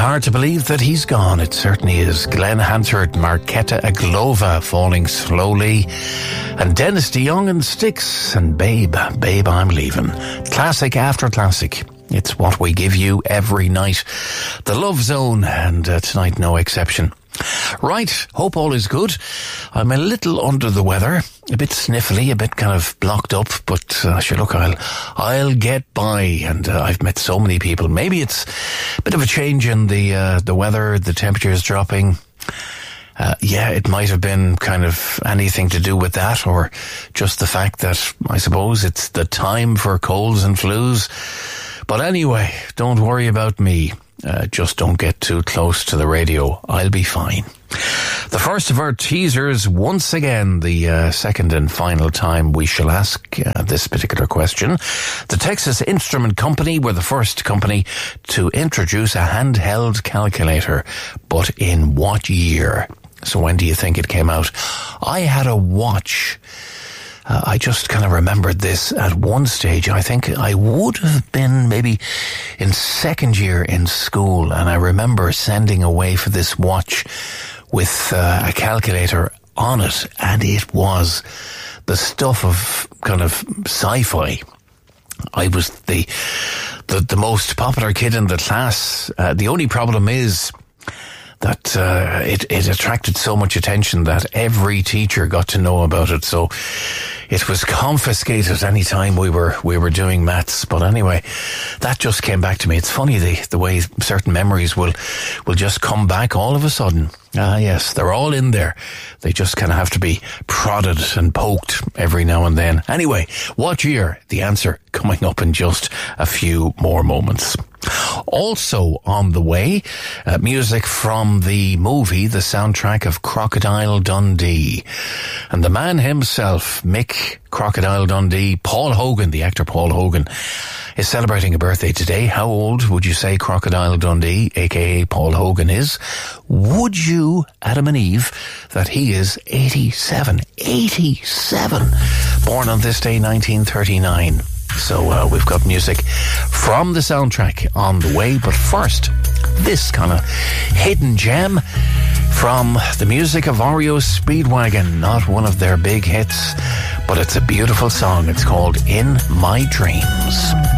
hard to believe that he's gone. It certainly is. Glenn Hansard, Marketa Aglova falling slowly, and Dennis DeYoung and Styx and Babe, I'm leaving. Classic after classic. It's what we give you every night. The Love Zone, and tonight no exception. Right, hope all is good. I'm a little under the weather, a bit sniffly, a bit kind of blocked up, but sure, look, I'll get by. And I've met so many people. Maybe it's a bit of a change in the weather, the temperature's dropping. Yeah, it might have been kind of anything to do with that, or just the fact that I suppose it's the time for colds and flus. But anyway, don't worry about me. Just don't get too close to the radio. I'll be fine. The first of our teasers, once again, the second and final time we shall ask this particular question. The Texas Instrument Company were the first company to introduce a handheld calculator, but in what year? So when do you think it came out? I had a watch. I just kind of remembered this at one stage. I think I would have been maybe in second year in school, and I remember sending away for this watch with a calculator on it, and it was the stuff of kind of sci-fi. I was the most popular kid in the class. The only problem is that it attracted so much attention that every teacher got to know about it. So it was confiscated any time we were doing maths. But anyway, that just came back to me. It's funny the way certain memories will just come back all of a sudden. Yes, they're all in there. They just kind of have to be prodded and poked every now and then. Anyway, what year? The answer coming up in just a few more moments. Also on the way, music from the movie, the soundtrack of Crocodile Dundee. And the man himself, Mick Crocodile Dundee, Paul Hogan, the actor Paul Hogan, is celebrating a birthday today. How old would you say Crocodile Dundee, aka Paul Hogan, is? Would you, Adam and Eve, that he is 87? 87! Born on this day, 1939. So we've got music from the soundtrack on the way, but first, this kind of hidden gem from the music of REO Speedwagon. Not one of their big hits, but it's a beautiful song. It's called In My Dreams.